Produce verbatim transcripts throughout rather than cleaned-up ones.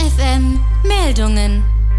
F M Meldungen.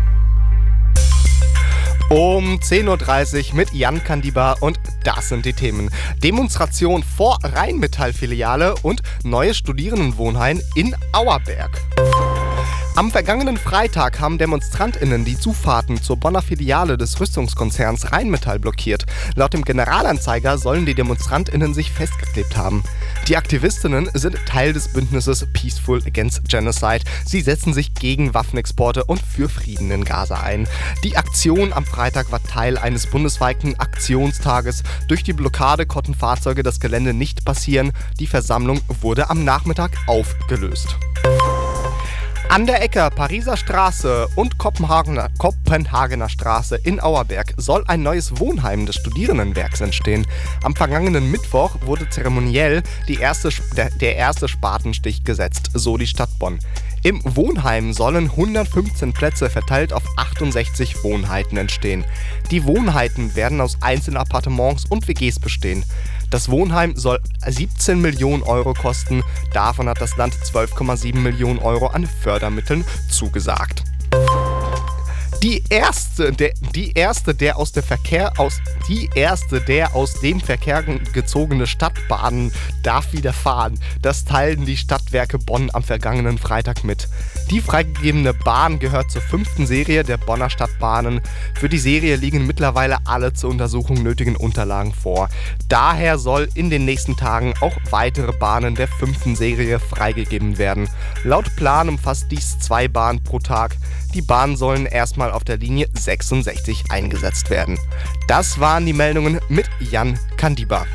Um zehn Uhr dreißig mit Jan Kandiba und das sind die Themen. Demonstration vor Rheinmetall-Filiale und neues Studierendenwohnheim in Auerberg. Am vergangenen Freitag haben DemonstrantInnen die Zufahrten zur Bonner Filiale des Rüstungskonzerns Rheinmetall blockiert. Laut dem Generalanzeiger sollen die DemonstrantInnen sich festgeklebt haben. Die Aktivistinnen sind Teil des Bündnisses Peaceful Against Genocide. Sie setzen sich gegen Waffenexporte und für Frieden in Gaza ein. Die Aktion am Freitag war Teil eines bundesweiten Aktionstages. Durch die Blockade konnten Fahrzeuge das Gelände nicht passieren. Die Versammlung wurde am Nachmittag aufgelöst. An der Ecke Pariser Straße und Kopenhagener, Kopenhagener Straße in Auerberg soll ein neues Wohnheim des Studierendenwerks entstehen. Am vergangenen Mittwoch wurde zeremoniell die erste, der, der erste Spatenstich gesetzt, so die Stadt Bonn. Im Wohnheim sollen hundertfünfzehn Plätze verteilt auf achtundsechzig Wohnheiten entstehen. Die Wohnheiten werden aus Einzelappartements und W Gs bestehen. Das Wohnheim soll siebzehn Millionen Euro kosten. Davon hat das Land zwölf Komma sieben Millionen Euro an Fördermitteln zugesagt. Die erste, der, die erste, der aus der Verkehr aus, die erste, der aus dem Verkehr gezogene Stadtbahn darf wieder fahren. Das teilen die Stadtwerke Bonn am vergangenen Freitag mit. Die freigegebene Bahn gehört zur fünften Serie der Bonner Stadtbahnen. Für die Serie liegen mittlerweile alle zur Untersuchung nötigen Unterlagen vor. Daher soll in den nächsten Tagen auch weitere Bahnen der fünften Serie freigegeben werden. Laut Plan umfasst dies zwei Bahnen pro Tag. Die Bahnen sollen erstmal auf der Linie sechsundsechzig eingesetzt werden. Das waren die Meldungen mit Jan Kandiba.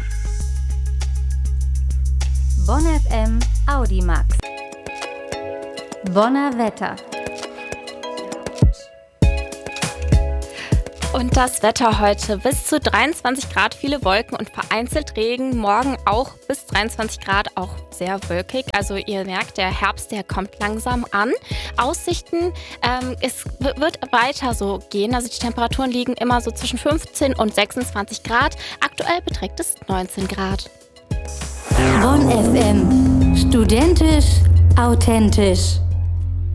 Bonn F M Audimax. Bonner Wetter. Und das Wetter heute: bis zu dreiundzwanzig Grad, viele Wolken und vereinzelt Regen. Morgen auch bis dreiundzwanzig Grad, auch sehr wolkig. Also ihr merkt, der Herbst, der kommt langsam an. Aussichten, ähm, es w- wird weiter so gehen. Also die Temperaturen liegen immer so zwischen fünfzehn und sechsundzwanzig Grad. Aktuell beträgt es neunzehn Grad. Bonn F M. Studentisch, authentisch.